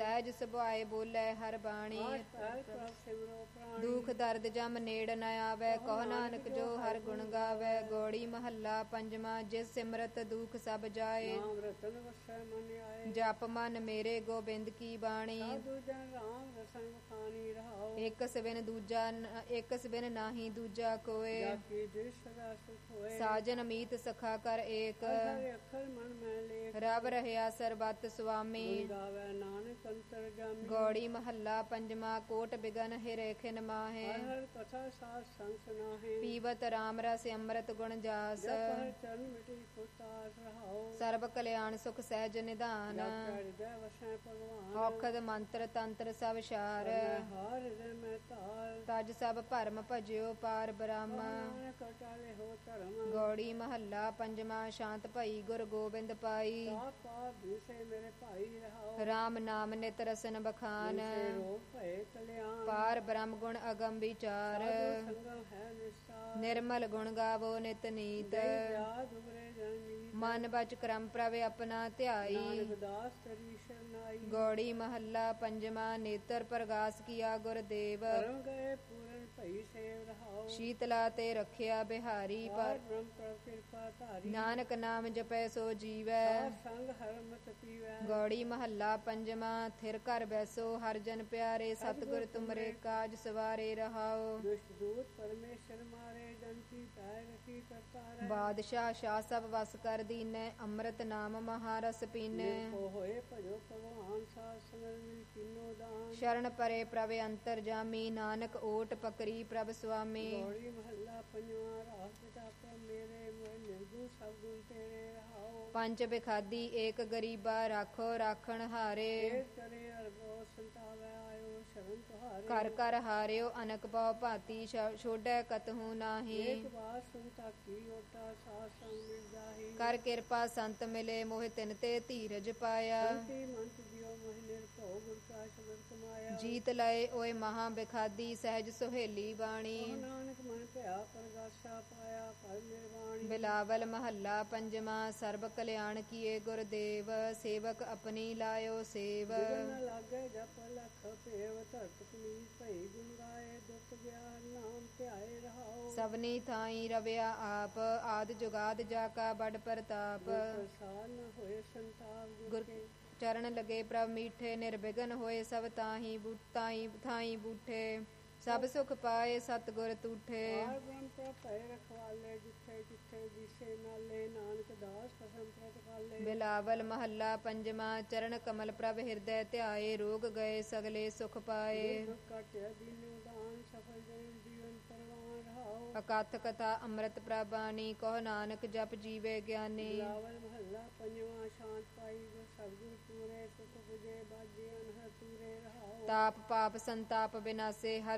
ਸਹਿਜ ਸੁਭਾਏ ਬੋਲੇ ਹਰ ਬਾਣੀ ਦੁਖ ਦਰਦ ਜਮ ਨੇੜ ਨ ਆਵੇ ਕਹੋ ਨਾਨਕ ਜੋ ਹਰ ਗੁਣ ਗਾਵੇ ਗੋੜੀ ਮਹੱਲਾ ਪੰਜਵਾਂ ਜਿਸ ਸਿਮਰਤ ਦੁਖ ਸਭ ਜਾਏ ਜਪ ਮਨ ਮੇਰੇ ਗੋਬਿੰਦ ਕੀ ਬਾਣੀ ਇੱਕ ਸਵਿਨ ਨਾਹੀ ਦੂਜਾ ਕੋਏ ਸਾਜਨ ਮੀਤ ਸਖਾ ਕਰ ਏਕ ਰਬ ਰਹਿਆ ਸਰਬਤ ਸੁਆਮੀ ਗੋੜੀ ਮਹੱਲਾ ਪੰਜਵਾਂ ਕੋਟ ਬਿਗਨ ਹਿਰੇ ਖਿਨ ਮਾਹੇ ਪੀਵਤ ਰਾਮ ਰਸ ਅੰਮ੍ਰਿਤ ਗੁਣ ਜਾਸ ਸਰਬ ਕਲਿਆਣ ਸੁਖ ਸਹਿਜ ਨਿਧਾਨ ਔਖਦ ਮੰਤਰ ਤੰਤਰ ਸਭ ਸ਼ਾਰ ਤਜ ਸਭ ਭਰਮ ਭਜਿਓ ਪਾਰ ਬ੍ਰਹਮ ਗੌੜੀ ਮਹੱਲਾ ਪੰਜਵਾਂ ਸ਼ਾਂਤ ਭਈ ਗੁਰ ਗੋਬਿੰਦ ਪਾਈ ਰਾਮ ਨਾਮ ਨਿਤ ਰਸਨ ਬਖਾਨ ਪਾਰ ਬ੍ਰਹਮ ਗੁਣ ਅਗਮ ਵਿਚਾਰ ਨਿਰਮਲ ਗੁਣ ਗਾਵੋ ਨਿਤ ਨੀਤ ਮਨ ਬਚ ਕਰਮ ਪ੍ਰਭ ਆਪਣਾ ਧਿਆਈ ਗੌੜੀ ਮਹੱਲਾ ਪੰਜਵਾਂ ਨੇਤਰ ਪ੍ਰਗਾਸ ਕੀਆ ਗੁਰਦੇਵ ਸ਼ੀਤਲਾ ਤੇ ਰੱਖਿਆ ਬਿਹਾਰੀ ਪਰ ਨਾਨਕ ਨਾਮ ਜਪੈ ਸੋ ਜੀਵੈ ਗੌੜੀ ਮਹੱਲਾ ਪੰਜਵਾਂ ਥਿਰ ਘਰ ਬੈਸੋ ਹਰ ਜਨ ਪਿਆਰੇ ਸਤਿਗੁਰ ਤੁਮਰੇ ਕਾਜ ਸਵਾਰੇ ਰਹਾਓ ਬਾਦਸ਼ਾਹ ਸ਼ਾਹ ਸਭ ਵਸ ਕਰ ਦੀਨੈ ਅੰਮ੍ਰਿਤ ਨਾਮ ਮਹਾਰਸ ਪੀਨੈ ਸ਼ਰਨ ਪਰੇ ਪ੍ਰਭ ਅੰਤਰ ਜਾਮੀ ਨਾਨਕ ਓਟ ਪਕਰੀ ਪ੍ਰਭ ਸੁਆਮੀ ਪੰਜ ਬਿਖਾਦੀ ਏਕ ਗਰੀਬਾ ਰਾਖੋ ਰਾਖਣ ਹਾਰੇ ਘਰ ਘਰ ਹਾਰਿਓ ਅਨਕ ਭਉ ਭਾਤੀ ਛੋੜੈ ਕਤਹੂ ਨਾਹੀ ਕਰ ਕਿਰਪਾ ਸੰਤ ਮਿਲੇ ਮੋਹਿ ਤਿਨ ਤੇ ਧੀਰਜ ਪਾਇਆ ਜੀਤ ਲਏ ਓਏ ਮਹਾ ਬਿਖਾਦੀ ਸਹਿਜ ਸੁਹੇਲੀ ਬਾਣੀ ਬਿਲਾਵਲ ਮਹੱਲਾ ਪੰਜਵਾਂ ਸਰਬ ਕਲਿਆਣ ਕੀਏ ਗੁਰਦੇਵ ਸੇਵਕ ਆਪਣੀ ਲਾਇਓ ਸੇਵ ਸਭਨੀ ਥਾਈ ਰਵਿਆ ਆਪ ਆਦ ਜੁਗਾਦ ਜਾ ਕਾ ਬੜ ਪ੍ਰਤਾਪ ਗੁਰ ਚਰਨ ਲਗੇ ਪ੍ਰਭ ਮੀਠੇ ਨਿਰਵਿਘਨ ਹੋਏ ਸਭ ਤਾਹੀ ਥਾਈ ਬੂਠੇ ਸਭ ਸੁਖ ਪਾਏ ਸਤਿਗੁਰ ਤੂਠੇ ਬਿਲਾਵਲ ਮਹੱਲਾ ਪੰਜਵਾਂ ਚਰਨ ਕਮਲ ਪ੍ਰਭ ਹਿਰਦੈ ਧਿਆਏ ਰੋਗ ਗਏ ਸਗਲੇ ਸੁਖ ਪਾਏ ਅਕਥ ਕਥਾ ਅੰਮ੍ਰਿਤ ਪ੍ਰਭਾਣੀ ਕਹੋ ਨਾਨਕ ਜਪ ਜੀਵੇ ਗਿਆਨੀ ਤਾਪ ਪਾਪ ਸੰਤਾਪ ਬਿਨਾਸੇ ਹਰ